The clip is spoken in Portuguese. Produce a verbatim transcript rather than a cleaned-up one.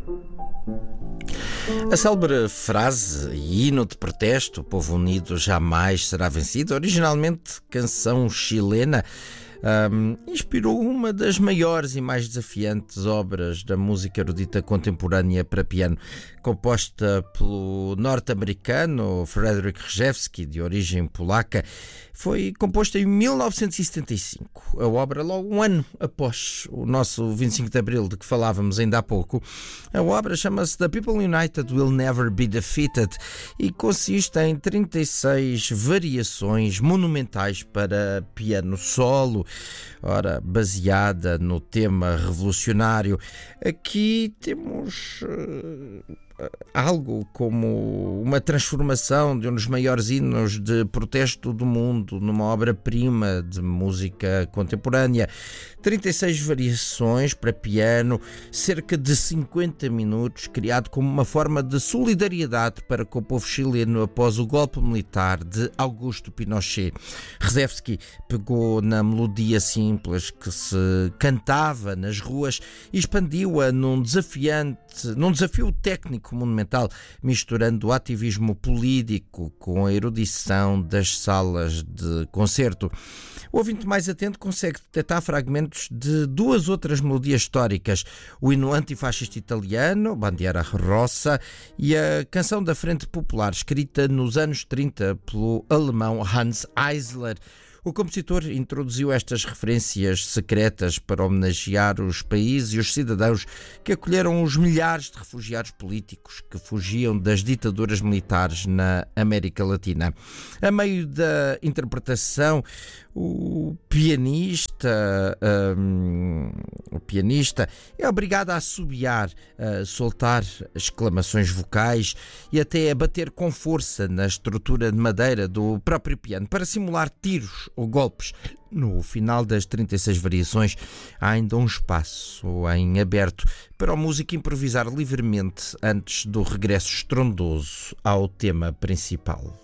A célebre frase e hino de protesto, o povo unido jamais será vencido, originalmente canção chilena, Um, inspirou uma das maiores e mais desafiantes obras da música erudita contemporânea para piano, composta pelo norte-americano Frederic Rzewski, de origem polaca. Foi composta em mil novecentos e setenta e cinco. A obra, logo um ano após o nosso vinte e cinco de Abril, de que falávamos ainda há pouco. A obra chama-se The People United Will Never Be Defeated e consiste em trinta e seis variações monumentais para piano solo, ora, baseada no tema revolucionário. Aqui temos uh, algo como uma transformação de um dos maiores hinos de protesto do mundo numa obra-prima de música contemporânea. trinta e seis variações para piano, cerca de cinquenta minutos, criado como uma forma de solidariedade para com o povo chileno após o golpe militar de Augusto Pinochet. Rzewski pegou na melodia simples que se cantava nas ruas e expandiu-a num desafiante, num desafio técnico monumental, misturando o ativismo político com a erudição das salas de concerto. O ouvinte mais atento consegue detectar fragmentos de duas outras melodias históricas: o hino antifascista italiano, Bandiera Rossa, e a canção da Frente Popular, escrita nos anos trinta pelo alemão Hanns Eisler. O compositor introduziu estas referências secretas para homenagear os países e os cidadãos que acolheram os milhares de refugiados políticos que fugiam das ditaduras militares na América Latina. A meio da interpretação, o pianista, um, o pianista é obrigado a assobiar, a soltar exclamações vocais e até a bater com força na estrutura de madeira do próprio piano para simular tiros ou golpes. No final das trinta e seis variações, há ainda um espaço em aberto para o músico improvisar livremente antes do regresso estrondoso ao tema principal.